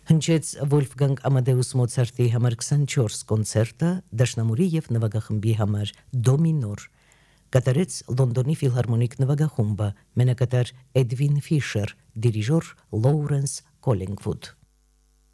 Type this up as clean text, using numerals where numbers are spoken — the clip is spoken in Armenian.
Հնչեց Վոլֆգանգ Ամադեուս Մոցարտի համար 24 կոնցերտը դաշնամուրի եւ նվագախմբի համար դո մինոր։ Կատարեց Լոնդոնի ֆիլհարմոնիկ նվագախումբը, մենակատար Էդվին Ֆիշեր, դիրիժոր Լոուրենս Կոլինգվուդ։